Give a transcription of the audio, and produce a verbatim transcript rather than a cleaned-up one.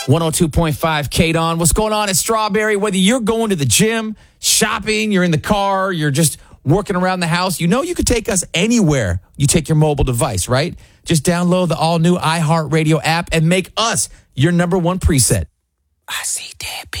one oh two point five K D O N. What's going on at Strawberry? Whether you're going to the gym, shopping, you're in the car, you're just working around the house, you know you could take us anywhere you take your mobile device, right? Just download the all-new iHeartRadio app and make us your number one preset. I see dead people.